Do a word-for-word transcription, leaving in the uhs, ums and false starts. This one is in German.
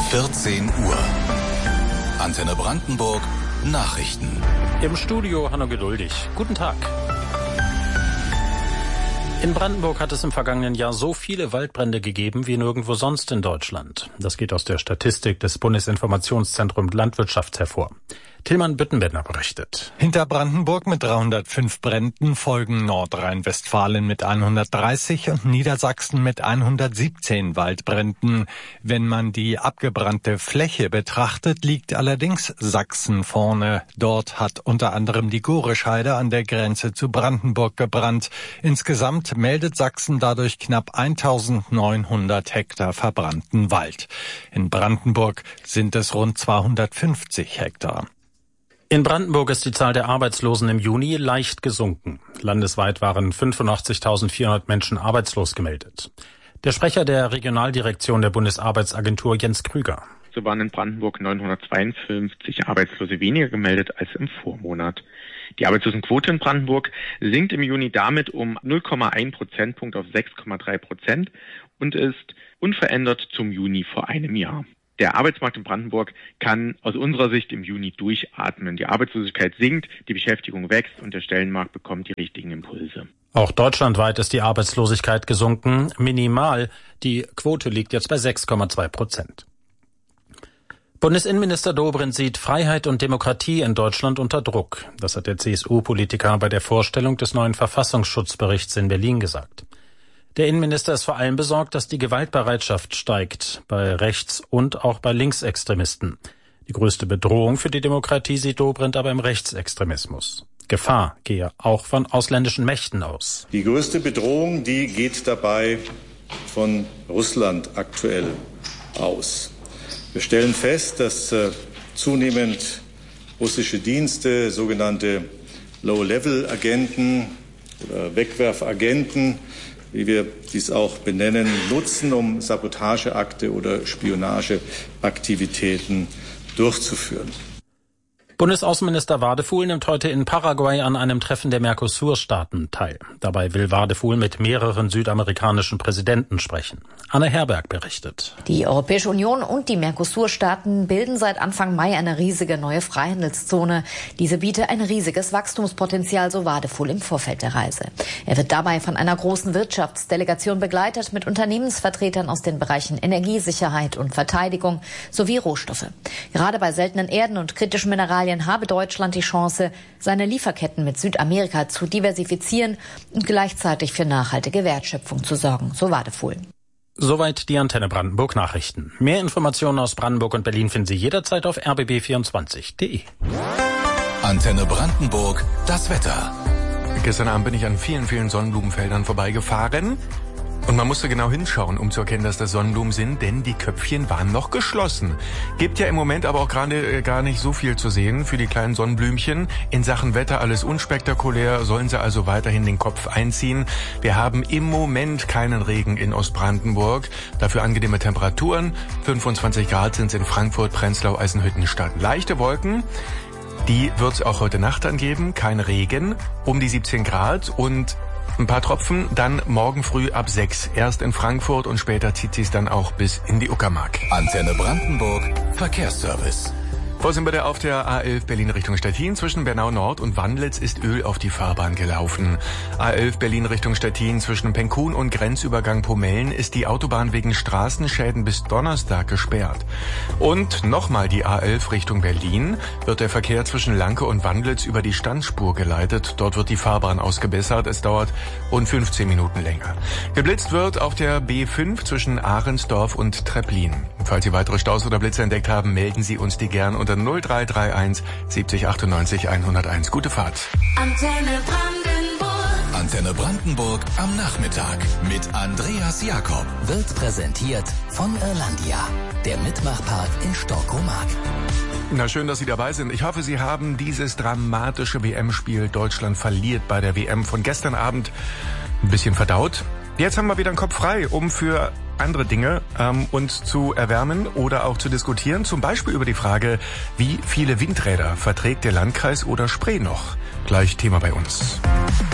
vierzehn Uhr. Antenne Brandenburg Nachrichten. Im Studio Hanno Geduldig. Guten Tag. In Brandenburg hat es im vergangenen Jahr so viele Waldbrände gegeben wie nirgendwo sonst in Deutschland. Das geht aus der Statistik des Bundesinformationszentrums Landwirtschaft hervor. Tillmann Büttenbender berichtet. Hinter Brandenburg mit dreihundertfünf Bränden folgen Nordrhein-Westfalen mit hundertdreißig und Niedersachsen mit hundertsiebzehn Waldbränden. Wenn man die abgebrannte Fläche betrachtet, liegt allerdings Sachsen vorne. Dort hat unter anderem die Gorescheide an der Grenze zu Brandenburg gebrannt. Insgesamt meldet Sachsen dadurch knapp eintausendneunhundert Hektar verbrannten Wald. In Brandenburg sind es rund zweihundertfünfzig Hektar. In Brandenburg ist die Zahl der Arbeitslosen im Juni leicht gesunken. Landesweit waren fünfundachtzigtausendvierhundert Menschen arbeitslos gemeldet. Der Sprecher der Regionaldirektion der Bundesarbeitsagentur Jens Krüger. So waren in Brandenburg neunhundertzweiundfünfzig Arbeitslose weniger gemeldet als im Vormonat. Die Arbeitslosenquote in Brandenburg sinkt im Juni damit um null Komma eins Prozentpunkt auf sechs Komma drei Prozent und ist unverändert zum Juni vor einem Jahr. Der Arbeitsmarkt in Brandenburg kann aus unserer Sicht im Juni durchatmen. Die Arbeitslosigkeit sinkt, die Beschäftigung wächst und der Stellenmarkt bekommt die richtigen Impulse. Auch deutschlandweit ist die Arbeitslosigkeit gesunken, minimal. Die Quote liegt jetzt bei sechs Komma zwei Prozent. Bundesinnenminister Dobrindt sieht Freiheit und Demokratie in Deutschland unter Druck. Das hat der C S U-Politiker bei der Vorstellung des neuen Verfassungsschutzberichts in Berlin gesagt. Der Innenminister ist vor allem besorgt, dass die Gewaltbereitschaft steigt, bei Rechts- und auch bei Linksextremisten. Die größte Bedrohung für die Demokratie sieht Dobrindt aber im Rechtsextremismus. Gefahr gehe auch von ausländischen Mächten aus. Die größte Bedrohung, die geht dabei von Russland aktuell aus. Wir stellen fest, dass äh, zunehmend russische Dienste, sogenannte Low-Level-Agenten oder Wegwerfagenten, wie wir dies auch benennen, nutzen, um Sabotageakte oder Spionageaktivitäten durchzuführen. Bundesaußenminister Wadefuhl nimmt heute in Paraguay an einem Treffen der Mercosur-Staaten teil. Dabei will Wadefuhl mit mehreren südamerikanischen Präsidenten sprechen. Anne Herberg berichtet. Die Europäische Union und die Mercosur-Staaten bilden seit Anfang Mai eine riesige neue Freihandelszone. Diese biete ein riesiges Wachstumspotenzial, so Wadefuhl im Vorfeld der Reise. Er wird dabei von einer großen Wirtschaftsdelegation begleitet mit Unternehmensvertretern aus den Bereichen Energiesicherheit und Verteidigung sowie Rohstoffe. Gerade bei seltenen Erden und kritischen Mineralien habe Deutschland die Chance, seine Lieferketten mit Südamerika zu diversifizieren und gleichzeitig für nachhaltige Wertschöpfung zu sorgen, so Wadefuhl. Soweit die Antenne Brandenburg Nachrichten. Mehr Informationen aus Brandenburg und Berlin finden Sie jederzeit auf r b b vierundzwanzig punkt d e. Antenne Brandenburg, das Wetter. Gestern Abend bin ich an vielen, vielen Sonnenblumenfeldern vorbeigefahren. Und man musste genau hinschauen, um zu erkennen, dass das Sonnenblumen sind, denn die Köpfchen waren noch geschlossen. Gibt ja im Moment aber auch gerade äh, gar nicht so viel zu sehen für die kleinen Sonnenblümchen. In Sachen Wetter alles unspektakulär, sollen sie also weiterhin den Kopf einziehen. Wir haben im Moment keinen Regen in Ostbrandenburg, dafür angenehme Temperaturen. fünfundzwanzig Grad sind es in Frankfurt, Prenzlau, Eisenhüttenstadt. Leichte Wolken. Die wird es auch heute Nacht angeben, kein Regen, um die siebzehn Grad und ein paar Tropfen, dann morgen früh ab sechs. Erst in Frankfurt und später zieht sie es dann auch bis in die Uckermark. Antenne Brandenburg, Verkehrsservice. Vor sind wir da auf der A elf Berlin Richtung Stettin. Zwischen Bernau Nord und Wandlitz ist Öl auf die Fahrbahn gelaufen. A elf Berlin Richtung Stettin zwischen Penkun und Grenzübergang Pomellen ist die Autobahn wegen Straßenschäden bis Donnerstag gesperrt. Und nochmal die A elf Richtung Berlin wird der Verkehr zwischen Lanke und Wandlitz über die Standspur geleitet. Dort wird die Fahrbahn ausgebessert. Es dauert rund fünfzehn Minuten länger. Geblitzt wird auf der B fünf zwischen Ahrensdorf und Treplin. Falls Sie weitere Staus oder Blitze entdeckt haben, melden Sie uns die gern unter null drei drei eins siebzig achtundneunzig hunderteins. Gute Fahrt. Antenne Brandenburg. Antenne Brandenburg am Nachmittag mit Andreas Jakob. Wird präsentiert von Irlandia, der Mitmachpark in Stockomark. Na, schön, dass Sie dabei sind. Ich hoffe, Sie haben dieses dramatische W M-Spiel Deutschland verliert bei der W M von gestern Abend ein bisschen verdaut. Jetzt haben wir wieder einen Kopf frei, um für andere Dinge ähm, uns zu erwärmen oder auch zu diskutieren. Zum Beispiel über die Frage, wie viele Windräder verträgt der Landkreis oder Spree noch? Gleich Thema bei uns.